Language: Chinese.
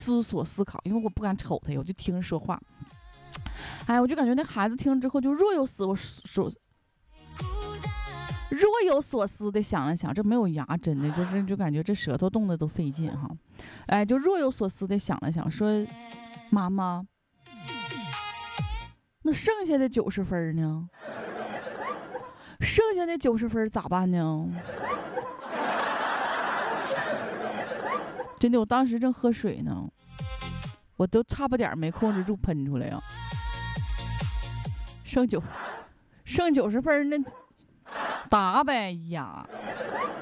思考，因为我不敢瞅他，我就听人说话。哎，我就感觉那孩子听之后就若有所思的想了想，这没有牙，真的就感觉这舌头动的都费劲哈。哎，就若有所思的想了想，说：“妈妈，那剩下的90分呢？剩下的90分咋办呢？”真的，我当时正喝水呢，我都差不点没控制住喷出来呀。剩90分，那答呗呀。